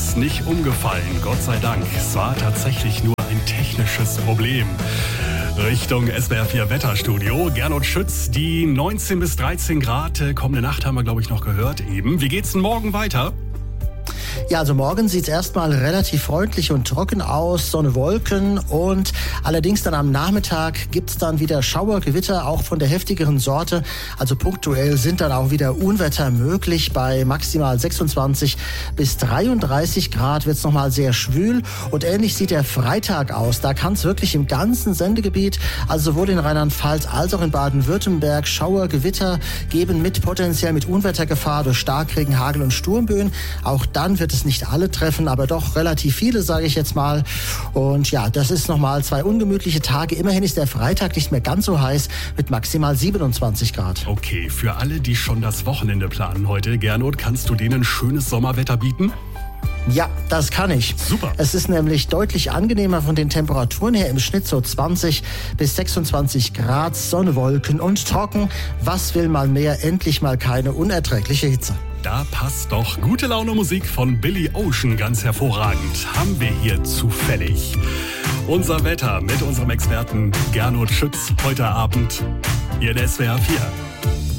ist nicht umgefallen, Gott sei Dank. Es war tatsächlich nur ein technisches Problem. Richtung SWR 4 Wetterstudio. Gernot Schütz, die 19 bis 13 Grad kommende Nacht haben wir, glaube ich, noch gehört eben. Wie geht's denn morgen weiter? Ja, also morgen sieht es erstmal relativ freundlich und trocken aus, Sonne, Wolken und allerdings dann am Nachmittag gibt's dann wieder Schauergewitter, auch von der heftigeren Sorte. Also punktuell sind dann auch wieder Unwetter möglich. Bei maximal 26 bis 33 Grad wird's nochmal sehr schwül und ähnlich sieht der Freitag aus. Da kann es wirklich im ganzen Sendegebiet, also sowohl in Rheinland-Pfalz als auch in Baden-Württemberg, Schauergewitter geben potenziell mit Unwettergefahr durch Starkregen, Hagel und Sturmböen. Auch dann wird es nicht alle treffen, aber doch relativ viele, sage ich jetzt mal. Und ja, das ist nochmal 2 ungemütliche Tage. Immerhin ist der Freitag nicht mehr ganz so heiß mit maximal 27 Grad. Okay, für alle, die schon das Wochenende planen heute, Gernot, kannst du denen schönes Sommerwetter bieten? Ja, das kann ich. Super. Es ist nämlich deutlich angenehmer von den Temperaturen her, im Schnitt so 20 bis 26 Grad, Sonne, Wolken und trocken. Was will man mehr? Endlich mal keine unerträgliche Hitze. Da passt doch gute Laune Musik von Billy Ocean ganz hervorragend. Haben wir hier zufällig. Unser Wetter mit unserem Experten Gernot Schütz heute Abend hier in SWR 4.